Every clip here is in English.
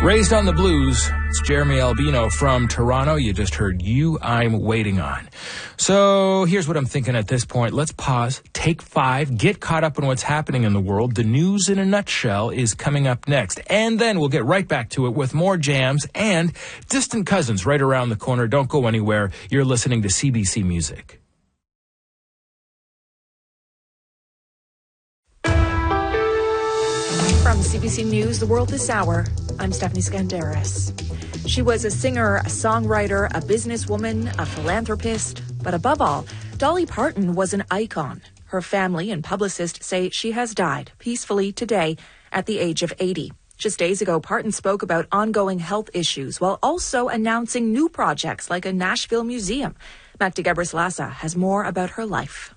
Raised on the Blues, it's Jeremy Albino from Toronto. You just heard You I'm Waiting On. So here's what I'm thinking at this point. Let's pause, take 5, get caught up on what's happening in the world. The news in a nutshell is coming up next. And then we'll get right back to it with more jams and distant cousins right around the corner. Don't go anywhere. You're listening to CBC Music. From CBC News, The World This Hour, I'm Stephanie Skandaris. She was a singer, a songwriter, a businesswoman, a philanthropist, but above all, Dolly Parton was an icon. Her family and publicists say she has died peacefully today at the age of 80. Just days ago, Parton spoke about ongoing health issues while also announcing new projects like a Nashville museum. Magda Gebrselassie has more about her life.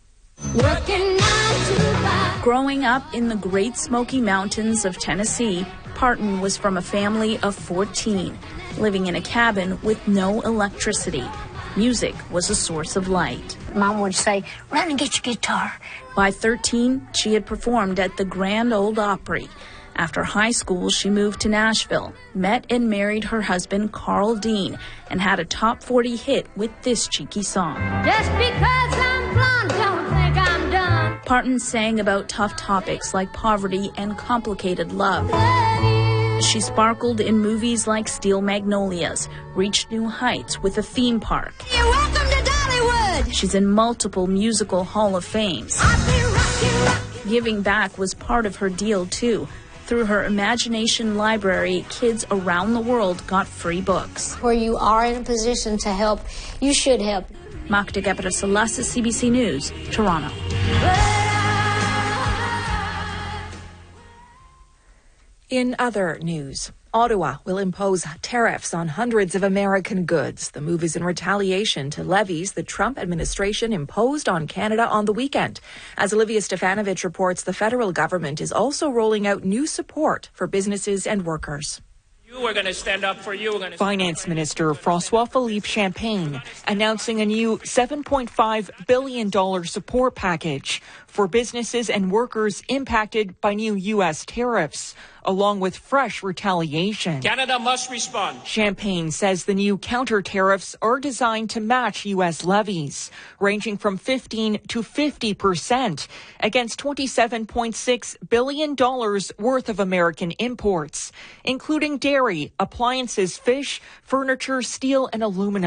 Growing up in the Great Smoky Mountains of Tennessee, Parton was from a family of 14, living in a cabin with no electricity. Music was a source of light. Mom would say, "Run and get your guitar." By 13, she had performed at the Grand Ole Opry. After high school, she moved to Nashville, met and married her husband, Carl Dean, and had a top 40 hit with this cheeky song. Just because I'm blonde, don't think I'm done. Parton sang about tough topics like poverty and complicated love. She sparkled in movies like Steel Magnolias, reached new heights with a theme park. You're welcome to Dollywood. She's in multiple musical Hall of Fames. I'll be rockin'. Giving back was part of her deal, too. Through her Imagination Library, kids around the world got free books. Where you are in a position to help, you should help. Magda Gebrselassie, CBC News, Toronto. In other news, Ottawa will impose tariffs on hundreds of American goods. The move is in retaliation to levies the Trump administration imposed on Canada on the weekend. As Olivia Stefanovich reports, the federal government is also rolling out new support for businesses and workers. We're going to stand up for you. Finance Minister François-Philippe Champagne announcing a new $7.5 billion support package for businesses and workers impacted by new U.S. tariffs, along with fresh retaliation. Canada must respond. Champagne says the new counter tariffs are designed to match U.S. levies, ranging from 15 to 50% against $27.6 billion worth of American imports, including dairy, appliances, fish, furniture, steel, and aluminum.